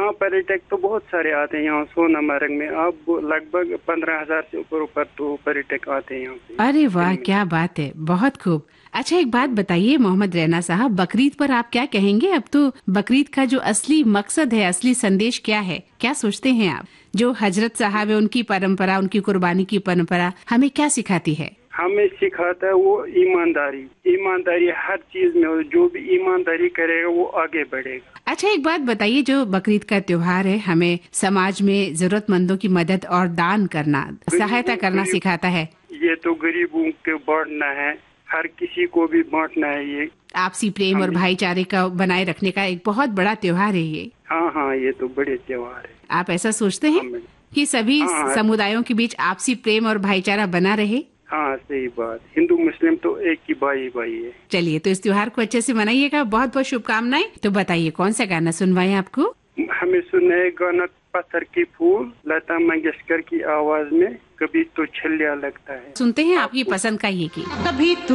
हाँ, पर्यटक तो बहुत सारे आते हैं यहाँ सोनमर्ग में। अब लगभग 15,000 से ऊपर तो पर्यटक आते हैं यहाँ पे। अरे वाह, क्या बात है, बहुत खूब। अच्छा, एक बात बताइए मोहम्मद रैना साहब, बकरीद पर आप क्या कहेंगे? अब तो बकरीद का जो असली मकसद है, असली संदेश क्या है, क्या सोचते हैं आप? जो हजरत साहब है, उनकी परंपरा, उनकी कुर्बानी की परंपरा हमें क्या सिखाती है? हमें सिखाता है वो ईमानदारी। ईमानदारी हर चीज में हो, जो भी ईमानदारी करेगा वो आगे बढ़ेगा। अच्छा, एक बात बताइए, जो बकरीद का त्योहार है हमें समाज में जरूरतमंदों की मदद और दान करना, सहायता करना सिखाता है। ये तो गरीबों को बांटना है, हर किसी को भी बांटना है। ये आपसी प्रेम और भाईचारे का बनाए रखने का एक बहुत बड़ा त्योहार है ये। हाँ हाँ, ये तो बड़े त्योहार है। आप ऐसा सोचते हैं कि सभी हाँ, समुदायों के बीच आपसी प्रेम और भाईचारा बना रहे? हाँ, सही बात। हिंदू मुस्लिम तो एक ही भाई भाई है। चलिए, तो इस त्योहार को अच्छे से मनाइएगा। बहुत बहुत शुभकामनाएं। तो बताइए, कौन सा गाना सुनवाएं आपको? हमें सुनाए गाना पत्थर की फूल, लता मंगेशकर की आवाज में, कभी तो छलिया लगता है। सुनते हैं आपकी पसंद का ये गीत। कभी